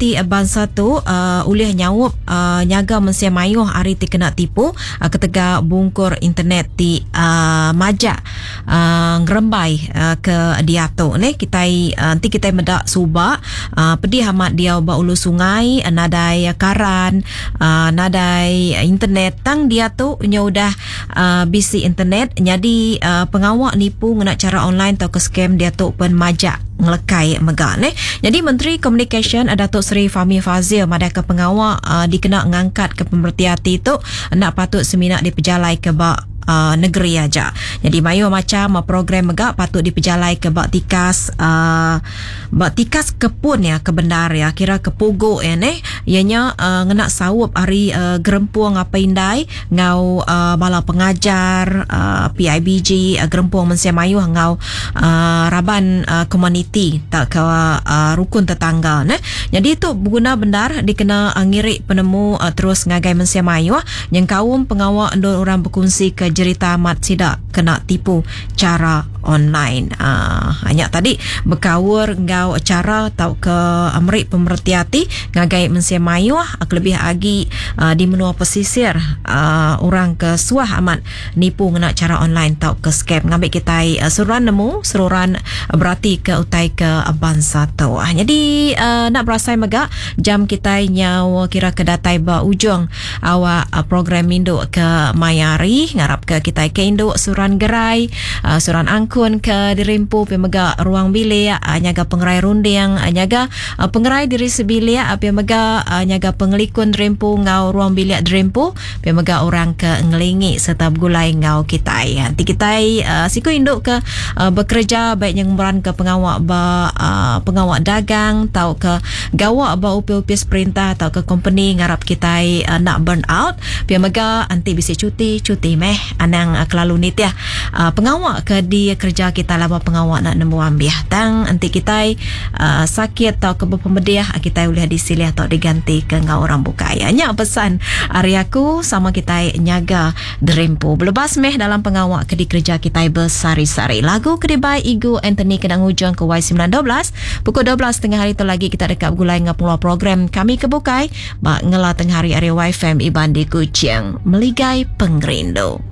ti bangsa tu ulih nyawup nyaga mensia mayuh ari ti kena tipu ketega bungkur internet ti majak ngerembai ke dia tu ni nanti kita medak subak pedih amat dia ba ulu sungai nadai karan nadai internet tang dia tu nya udah bisi internet jadi pengawak nipu ngena cara online atau ke scam dia tu pun majak ngelekai megak ni. Jadi Menteri Komunikasi Datuk Seri Fahmi Fazil madai ke pengawak dikena ngangkat ke pemerhati tu nak patut seminak dipejalai ke bak negeri aja. Jadi mayu macam program megak patut dipejalai ke bak tikas kepun ya ke bendar ya kira ke pogo ya ni ianya ngena sawup hari gerempuang apa indai ngau bala pengajar PIBG gerempuang mensia mayu ngau raban komuniti tak ke rukun tetangga ne. Jadi itu guna bendar dikena ngirik penemu terus ngagai mensia mayu yang kaum pengawak endor orang berkongsi ke cerita amat sidak kena tipu cara online. Hanya tadi berkawur ngau cara tau ke Amerik pemerhati ngagai mensia mayu lebih lagi di menua pesisir orang ke suah amat nipu ngena cara online tau ke scam ngambil kita seruan berarti ke utai ke bangsa tu. Jadi nak berasai megak jam kita nyawa kira ke datai ba ujung awak program induk ke mayari ngarap ke kita ke induk suran gerai suran angkun ke dirimpu pemega ruang bilik nyaga pengerai runding nyaga pengerai diri sebilik pemega nyaga pengelikun dirimpu ngau ruang bilik dirimpu pemega orang ke ngelingi serta bergulai ngau kita nanti kita siku induk ke bekerja baik yang meran ke pengawak dagang tau ke gawak ba upis perintah tau ke company ngarap kita nak burn out pemega nanti bisa cuti meh anang kelalu nit ya pengawak ke di kerja kita lama pengawak nak nemu ambil tang nanti kita sakit atau ke pemediah kita boleh disilih atau diganti ke ngau orang buka hanya pesan hari aku sama kita nyaga derempu belebas meh dalam pengawak ke di kerja kita bersari-sari lagu kedibai Igu Anthony kedang hujung ke Y912 pukul 12 tengah hari tu lagi kita dekat gulai ngapula program kami kebukai bak ngela tengah hari area YFM Iban di Kuching meligai pengrindu.